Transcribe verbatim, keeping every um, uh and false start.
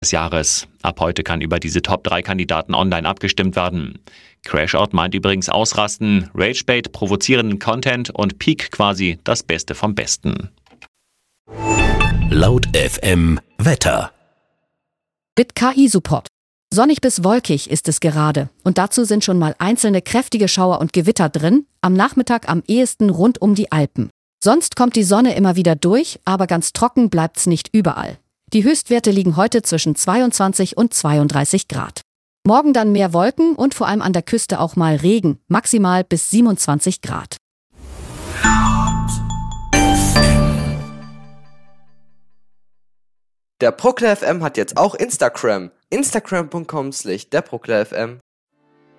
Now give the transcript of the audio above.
des Jahres. Ab heute kann über diese Top drei Kandidaten online abgestimmt werden. Crashout meint übrigens Ausrasten, Ragebait, provozierenden Content und Peak quasi das Beste vom Besten. Laut F M Wetter. Mit K I-Support. Sonnig bis wolkig ist es gerade und dazu sind schon mal einzelne kräftige Schauer und Gewitter drin, am Nachmittag am ehesten rund um die Alpen. Sonst kommt die Sonne immer wieder durch, aber ganz trocken bleibt's nicht überall. Die Höchstwerte liegen heute zwischen zweiundzwanzig und zweiunddreißig Grad. Morgen dann mehr Wolken und vor allem an der Küste auch mal Regen, maximal bis siebenundzwanzig Grad. Der Prokler F M hat jetzt auch Instagram. Instagram punkt com slash der Prokler F M.